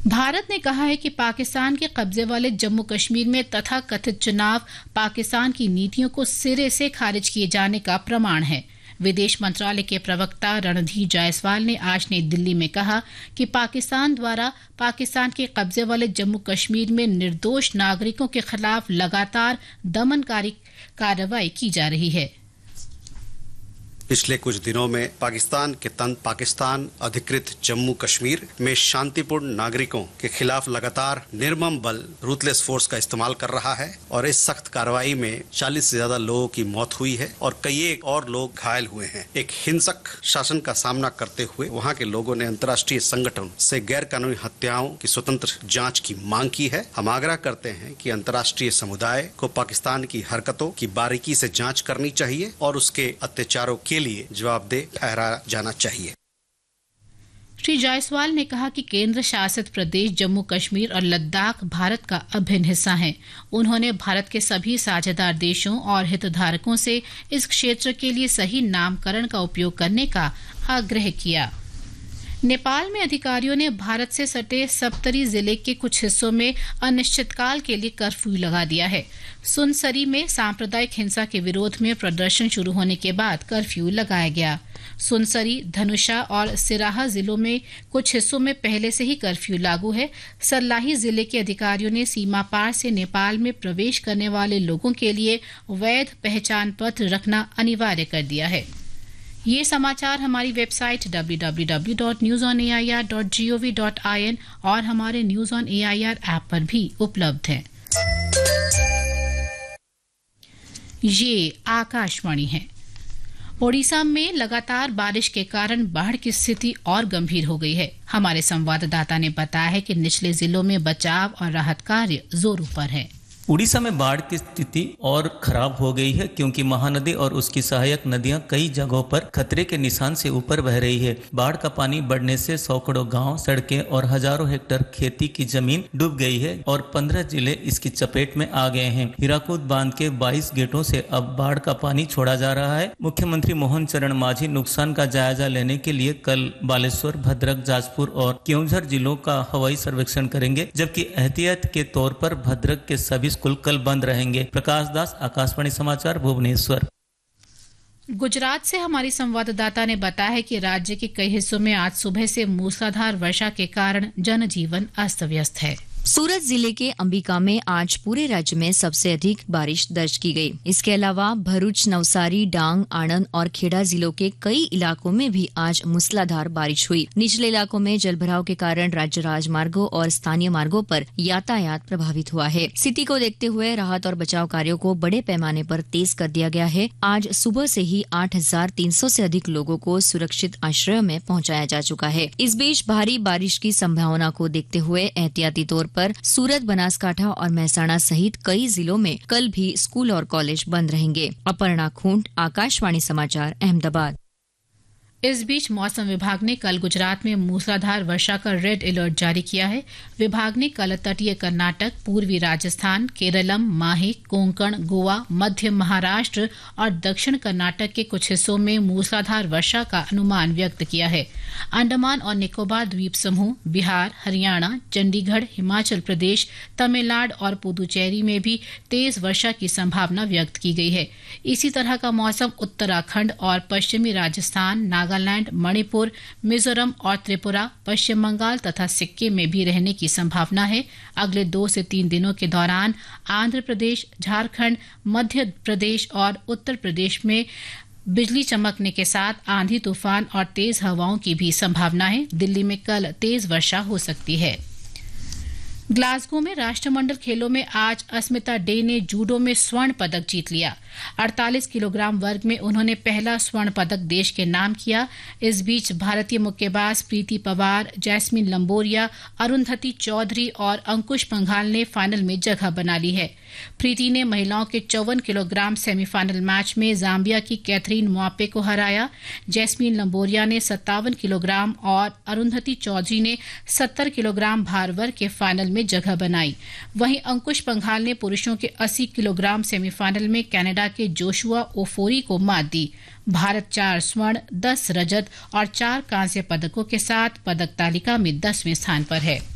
भारत ने कहा है कि पाकिस्तान के कब्जे वाले जम्मू कश्मीर में तथाकथित चुनाव पाकिस्तान की नीतियों को सिरे से खारिज किए जाने का प्रमाण है। विदेश मंत्रालय के प्रवक्ता रणधीर जायसवाल ने आज नई दिल्ली में कहा कि पाकिस्तान द्वारा पाकिस्तान के कब्जे वाले जम्मू कश्मीर में निर्दोष नागरिकों के खिलाफ लगातार दमनकारी कार्रवाई की जा रही है। पिछले कुछ दिनों में पाकिस्तान के तंत्र पाकिस्तान अधिकृत जम्मू कश्मीर में शांतिपूर्ण नागरिकों के खिलाफ लगातार निर्मम बल रूथलेस फोर्स का इस्तेमाल कर रहा है और इस सख्त कार्रवाई में 40 से ज्यादा लोगों की मौत हुई है और कई और लोग घायल हुए हैं। एक हिंसक शासन का सामना करते हुए वहां के लोगों ने अंतर्राष्ट्रीय संगठन से गैर कानूनी हत्याओं की स्वतंत्र जांच की मांग की है। हम आग्रह करते हैं कि अंतर्राष्ट्रीय समुदाय को पाकिस्तान की हरकतों की बारीकी से जांच करनी चाहिए और उसके अत्याचारों के लिए जवाबदेह ठहराया जाना चाहिए। श्री जायसवाल ने कहा कि केंद्र शासित प्रदेश जम्मू कश्मीर और लद्दाख भारत का अभिन्न हिस्सा हैं। उन्होंने भारत के सभी साझेदार देशों और हितधारकों से इस क्षेत्र के लिए सही नामकरण का उपयोग करने का आग्रह किया। नेपाल में अधिकारियों ने भारत से सटे सप्तरी जिले के कुछ हिस्सों में अनिश्चितकाल के लिए कर्फ्यू लगा दिया है। सुनसरी में सांप्रदायिक हिंसा के विरोध में प्रदर्शन शुरू होने के बाद कर्फ्यू लगाया गया। सुनसरी, धनुषा और सिराहा जिलों में कुछ हिस्सों में पहले से ही कर्फ्यू लागू है। सर्लाही जिले के अधिकारियों ने सीमा पार से नेपाल में प्रवेश करने वाले लोगों के लिए वैध पहचान पत्र रखना अनिवार्य कर दिया है। ये समाचार हमारी वेबसाइट www.newsonair.gov.in और हमारे न्यूज ऑन एआईआर ऐप पर भी उपलब्ध है। ये आकाशवाणी है। ओडिशा में लगातार बारिश के कारण बाढ़ की स्थिति और गंभीर हो गई है। हमारे संवाददाता ने बताया है कि निचले जिलों में बचाव और राहत कार्य जोरों पर है। उड़ीसा में बाढ़ की स्थिति और खराब हो गई है क्योंकि महानदी और उसकी सहायक नदियां कई जगहों पर खतरे के निशान से ऊपर बह रही है। बाढ़ का पानी बढ़ने से सैकड़ों गांव, सड़कें और हजारों हेक्टेयर खेती की जमीन डूब गई है और 15 जिले इसकी चपेट में आ गए हैं। हीराकुद बांध के 22 गेटों से अब बाढ़ का पानी छोड़ा जा रहा है। मुख्यमंत्री मोहन चरण मांझी नुकसान का जायजा लेने के लिए कल बालेश्वर, भद्रक, जाजपुर और केवंझर जिलों का हवाई सर्वेक्षण करेंगे, जबकि एहतियात के तौर पर भद्रक के सभी स्कूल कल बंद रहेंगे। प्रकाश दास, आकाशवाणी समाचार, भुवनेश्वर। गुजरात से हमारी संवाददाता ने बताया है कि राज्य के कई हिस्सों में आज सुबह से मूसलाधार वर्षा के कारण जनजीवन अस्त व्यस्त है। सूरत जिले के अंबिका में आज पूरे राज्य में सबसे अधिक बारिश दर्ज की गई। इसके अलावा भरूच, नवसारी, डांग, आणंद और खेड़ा जिलों के कई इलाकों में भी आज मूसलाधार बारिश हुई। निचले इलाकों में जलभराव के कारण राज्य राजमार्गों और स्थानीय मार्गों पर यातायात प्रभावित हुआ है। स्थिति को देखते हुए राहत और बचाव कार्यों को बड़े पैमाने पर तेज कर दिया गया है। आज सुबह से ही 8,300 से अधिक लोगों को सुरक्षित आश्रय में पहुंचाया जा चुका है। इस बीच भारी बारिश की संभावना को देखते हुए एहतियाती तौर पर सूरत, बनासकांठा और महसाणा सहित कई जिलों में कल भी स्कूल और कॉलेज बंद रहेंगे। अपर्णा खूंट, आकाशवाणी समाचार, अहमदाबाद। इस बीच मौसम विभाग ने कल गुजरात में मूसलाधार वर्षा का रेड अलर्ट जारी किया है। विभाग ने कल तटीय कर्नाटक, पूर्वी राजस्थान, केरलम, माहे, कोंकण, गोवा, मध्य महाराष्ट्र और दक्षिण कर्नाटक के कुछ हिस्सों में मूसलाधार वर्षा का अनुमान व्यक्त किया है। अंडमान और निकोबार द्वीप समूह, बिहार, हरियाणा, चंडीगढ़, हिमाचल प्रदेश, तमिलनाडु और पुदुचेरी में भी तेज वर्षा की संभावना व्यक्त की गई है। इसी तरह का मौसम उत्तराखंड और पश्चिमी राजस्थान, नागालैंड, मणिपुर, मिजोरम और त्रिपुरा, पश्चिम बंगाल तथा सिक्किम में भी रहने की संभावना है। अगले 2 से 3 दिनों के दौरान आंध्र प्रदेश, झारखंड, मध्य प्रदेश और उत्तर प्रदेश में बिजली चमकने के साथ आंधी, तूफान और तेज हवाओं की भी संभावना है। दिल्ली में कल तेज वर्षा हो सकती है। ग्लासगो में राष्ट्रमंडल खेलों में आज अस्मिता डे ने जूडो में स्वर्ण पदक जीत लिया। 48 किलोग्राम वर्ग में उन्होंने पहला स्वर्ण पदक देश के नाम किया। इस बीच भारतीय मुक्केबाज प्रीति पवार, जैस्मिन लंबोरिया, अरुंधति चौधरी और अंकुश पंघाल ने फाइनल में जगह बना ली है। प्रीति ने महिलाओं के 54 किलोग्राम सेमीफाइनल मैच में जाम्बिया की कैथरीन मोआपे को हराया। जैस्मिन लंबोरिया ने 57 किलोग्राम और अरुंधति चौधरी ने 70 किलोग्राम भार वर्ग के फाइनल में जगह बनाई। वहीं अंकुश पंघाल ने पुरुषों के 80 किलोग्राम सेमीफाइनल में कनाडा के जोशुआ ओफोरी को मात दी। भारत 4 स्वर्ण, 10 रजत और 4 कांस्य पदकों के साथ पदक तालिका में 10वें स्थान पर है।